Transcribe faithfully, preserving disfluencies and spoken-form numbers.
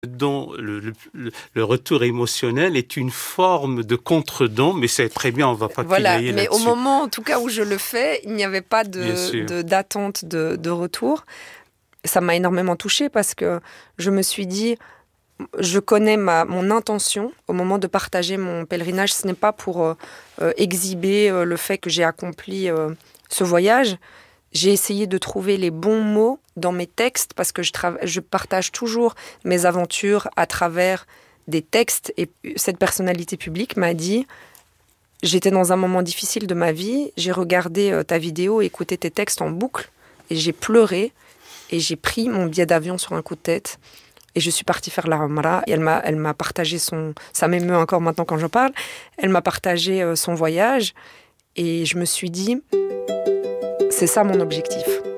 Don, le, le, le retour émotionnel est une forme de contre-don, mais c'est très bien, on ne va pas voilà, pinailler mais là-dessus. Au moment, en tout cas, où je le fais, il n'y avait pas de, de, d'attente de, de retour. Ça m'a énormément touchée parce que je me suis dit, je connais ma, mon intention au moment de partager mon pèlerinage. Ce n'est pas pour euh, euh, exhiber euh, le fait que j'ai accompli euh, ce voyage. J'ai essayé de trouver les bons mots dans mes textes parce que je, tra- je partage toujours mes aventures à travers des textes. Et cette personnalité publique m'a dit, j'étais dans un moment difficile de ma vie, j'ai regardé euh, ta vidéo, écouté tes textes en boucle et j'ai pleuré et j'ai pris mon billet d'avion sur un coup de tête et je suis partie faire la Umrah. Et elle m'a, elle m'a partagé son... Ça m'émeut encore maintenant quand j'en parle. Elle m'a partagé euh, son voyage et je me suis dit... C'est ça mon objectif.